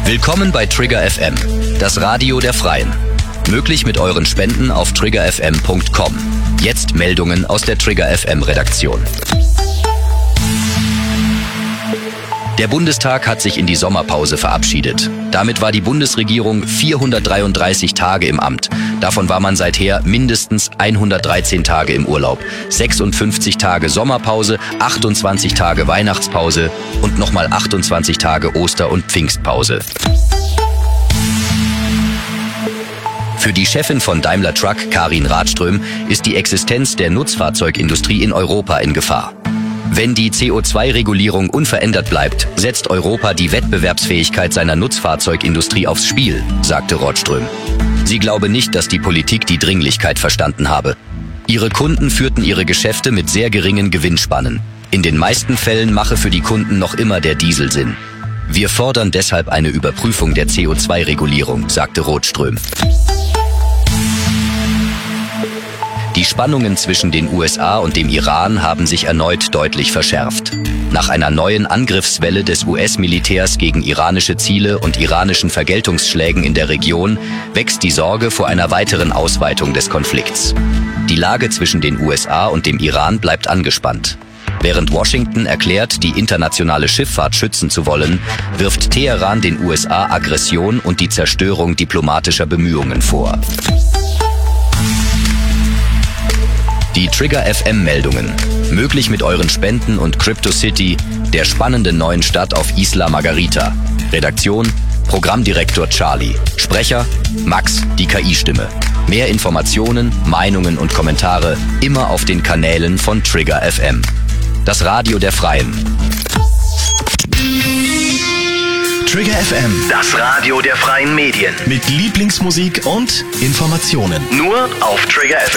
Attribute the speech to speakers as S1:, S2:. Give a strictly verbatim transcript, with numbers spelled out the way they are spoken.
S1: Willkommen bei Trigger F M, das Radio der Freien. Möglich mit euren Spenden auf trigger f m punkt com. Jetzt Meldungen aus der Trigger F M Redaktion. Der Bundestag hat sich in die Sommerpause verabschiedet. Damit war die Bundesregierung vierhundertdreiunddreißig Tage im Amt. Davon war man seither mindestens hundertdreizehn Tage im Urlaub. sechsundfünfzig Tage Sommerpause, achtundzwanzig Tage Weihnachtspause und nochmal achtundzwanzig Tage Oster- und Pfingstpause. Für die Chefin von Daimler Truck, Karin Radström, ist die Existenz der Nutzfahrzeugindustrie in Europa in Gefahr. Wenn die C O zwei Regulierung unverändert bleibt, setzt Europa die Wettbewerbsfähigkeit seiner Nutzfahrzeugindustrie aufs Spiel, sagte Radström. Sie glaube nicht, dass die Politik die Dringlichkeit verstanden habe. Ihre Kunden führten ihre Geschäfte mit sehr geringen Gewinnspannen. In den meisten Fällen mache für die Kunden noch immer der Diesel Sinn. Wir fordern deshalb eine Überprüfung der C O zwei Regulierung, sagte Radström. Die Spannungen zwischen den U S A und dem Iran haben sich erneut deutlich verschärft. Nach einer neuen Angriffswelle des U S-Militärs gegen iranische Ziele und iranischen Vergeltungsschlägen in der Region wächst die Sorge vor einer weiteren Ausweitung des Konflikts. Die Lage zwischen den U S A und dem Iran bleibt angespannt. Während Washington erklärt, die internationale Schifffahrt schützen zu wollen, wirft Teheran den U S A Aggression und die Zerstörung diplomatischer Bemühungen vor. Die Trigger F M-Meldungen. Möglich mit euren Spenden und Crypto City, der spannenden neuen Stadt auf Isla Margarita. Redaktion: Programmdirektor Charlie. Sprecher: Max, die K I-Stimme. Mehr Informationen, Meinungen und Kommentare immer auf den Kanälen von Trigger F M. Das Radio der Freien.
S2: Trigger F M,
S3: das Radio der freien Medien.
S2: mit Lieblingsmusik und Informationen.
S3: Nur auf Trigger F